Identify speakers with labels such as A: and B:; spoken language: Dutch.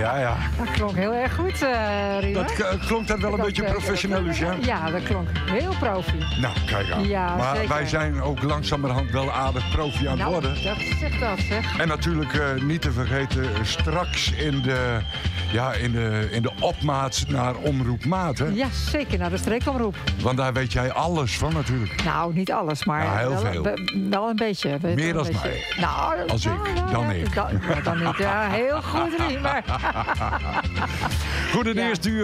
A: Ja.
B: Dat klonk heel erg goed, Riemer.
A: Klonk dat wel een beetje professioneel, Lucien?
B: Ja, dat klonk heel profi.
A: Nou, kijk aan.
B: Ja,
A: maar
B: zeker.
A: wij zijn ook langzamerhand wel aardig profi aan het worden.
B: Dat zegt dat, zeg.
A: En natuurlijk niet te vergeten, straks in de opmaat naar Omroep Maat, hè?
B: Ja, zeker, naar de streekomroep.
A: Want daar weet jij alles van natuurlijk.
B: Nou, niet alles, maar
A: Ja, heel veel.
B: Wel een beetje.
A: Meer
B: dan
A: dan mij.
B: Nou,
A: Als ik, dan ik.
B: Dan ik. Ja, heel goed, Riemer.
A: Goed, in de
B: Ja.
A: eerste uur